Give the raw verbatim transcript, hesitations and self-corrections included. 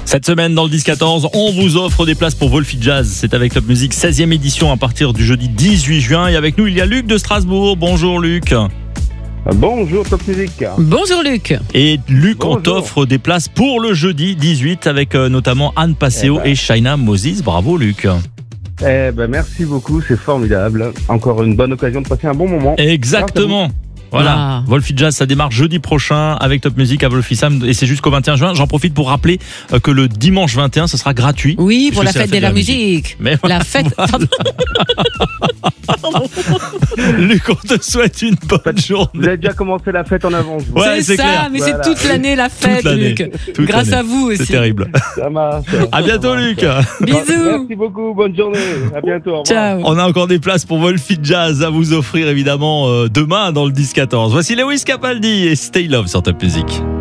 Cette semaine dans le dix quatorze, on vous offre des places pour Wolfie Jazz. C'est avec Top Music, seizième édition à partir du jeudi dix-huit juin. Et avec nous, il y a Luc de Strasbourg. Bonjour Luc. Bonjour Top Music. Bonjour Luc. Et Luc, Bonjour. on t'offre des places pour le jeudi dix-huit avec euh, notamment Anne Passeo Eh ben. et Shaina Moses. Bravo Luc. Eh ben merci beaucoup, c'est formidable. Encore une bonne occasion de passer un bon moment. Exactement. Voilà, Ah. Wolfie Jazz, ça démarre jeudi prochain avec Top Music à Wolfisam et c'est jusqu'au vingt et un juin. J'en profite pour rappeler euh, que le dimanche vingt et un, ce sera gratuit. Oui, pour Puisque la c'est fête de la musique. Mais voilà. La fête. Pardon. Luc, on te souhaite une bonne journée. Vous avez déjà commencé la fête en avance. vous. Ouais, c'est c'est ça, clair. mais Voilà. c'est toute l'année la fête, Toute l'année. Luc. Toute Grâce l'année. à vous aussi. C'est terrible. Ça marche. À bientôt Ça marche. Luc. Bisous. Merci beaucoup, bonne journée. À bientôt. Au revoir. Ciao. On a encore des places pour Wolfie Jazz à vous offrir évidemment euh, demain dans le dix quatorze. Voici Lewis Capaldi et Stay Love sur Top Music.